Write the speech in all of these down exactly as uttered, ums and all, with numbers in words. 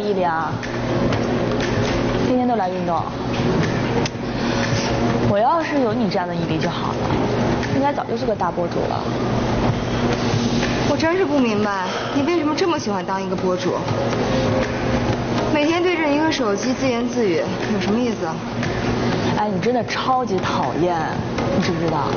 毅力啊？天天都来运动。我要是有你这样的毅力就好了，应该早就是个大博主了。 我真是不明白，你为什么这么喜欢当一个博主？每天对着一个手机自言自语，有什么意思？ 哎，你真的超级讨厌，你知不知道？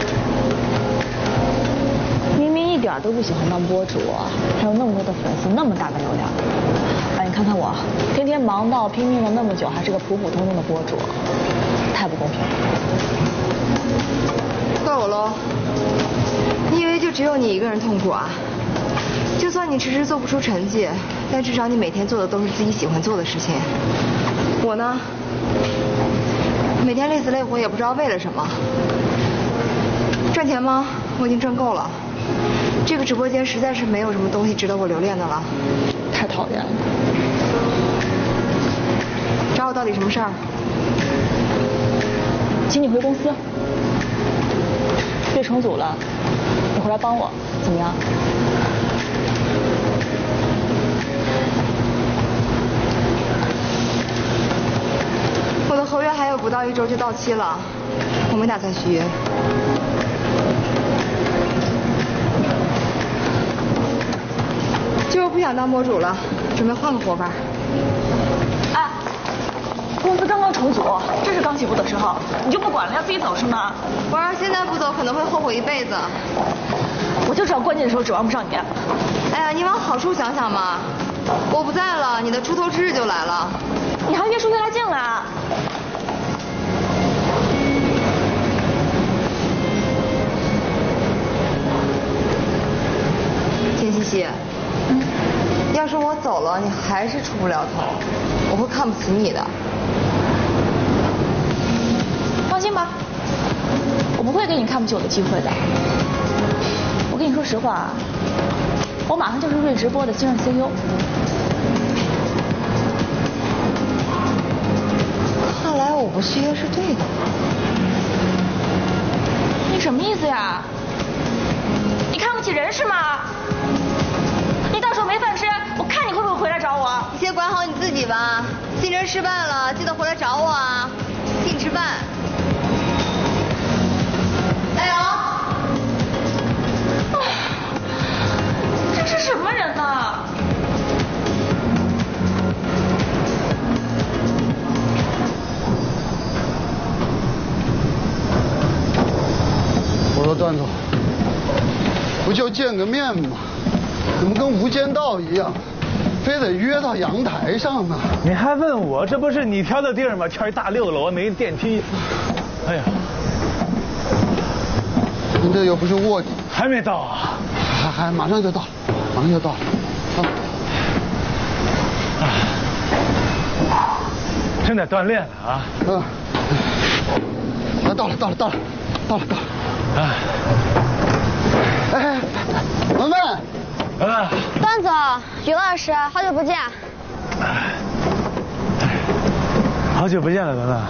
明明一点都不喜欢当博主，还有那么多的粉丝，那么大的流量。哎，你看看我，天天忙到拼命了那么久，还是个普普通通的博主，太不公平了。 够喽！你以为就只有你一个人痛苦啊？就算你迟迟做不出成绩，但至少你每天做的都是自己喜欢做的事情。我呢，每天累死累活也不知道为了什么。赚钱吗？我已经赚够了。这个直播间实在是没有什么东西值得我留恋的了。 太讨厌了。 找我到底什么事儿？ 请你回公司。队重组了，你回来帮我，怎么样？ 我的合约还有不到一周就到期了，我没打算续约。就是不想当博主了，准备换个活法。 哎，公司刚刚重组，这是刚起步的时候，你就不管了，要自己走是吗？ 我要是现在不走，可能会后悔一辈子。 我就知道关键的时候指望不上你。 哎呀，你往好处想想嘛，我不在了，你的出头之日就来了。 你还越说越来劲了啊！ 钱西西，嗯，要是我走了，你还是出不了头，我会看不起你的。 放心吧，我不会给你看不起我的机会的。我跟你说实话，我马上就是瑞直播的新任 C E O。 看来我不续约是对的。 你什么意思呀？你看不起人是吗？你到时候没饭吃，我看你会不会回来找我？ 你先管好你自己吧。竞争失败了，记得回来找我啊。请吃饭。加油！ 这是什么人呢？ 我说段总，不就见个面吗？怎么跟无间道一样，非得约到阳台上呢？ 你还问我？这不是你挑的地儿吗？挑一大六楼，没电梯。哎呀， 您这又不是卧底。 还没到啊？ 还还马上就到，马上就到了。 啊，真得锻炼了啊！ 嗯。啊，到了，到了，到了，到了，到了。啊。哎，文文。 啊。 段总，于老师，好久不见。 好久不见了，文文。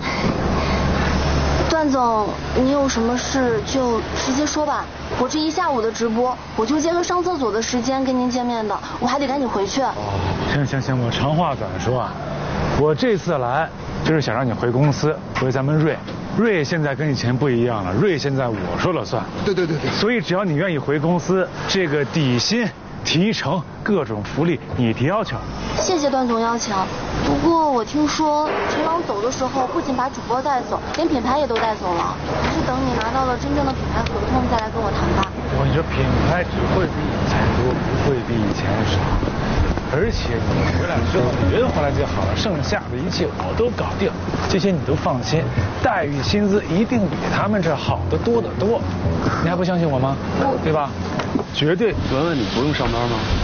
段总，你有什么事就直接说吧。我这一下午的直播，我就借个上厕所的时间跟您见面的，我还得赶紧回去。 哦，行行行，我长话短说啊，我这次来就是想让你回公司，回咱们瑞。瑞现在跟以前不一样了，瑞现在我说了算。 对对对对。 所以只要你愿意回公司，这个底薪、提成、各种福利你提要求。 谢谢段总邀请。不过我听说陈朗走的时候不仅把主播带走，连品牌也都带走了。还是等你拿到了真正的品牌合同再来跟我谈吧。 我跟你说，品牌只会比以前多，不会比以前少。而且你回来之后，你人回来就好了，剩下的一切我都搞定，这些你都放心。待遇、薪资一定比他们这好得多得多。你还不相信我吗？对吧？绝对。 文文，你不用上班吗？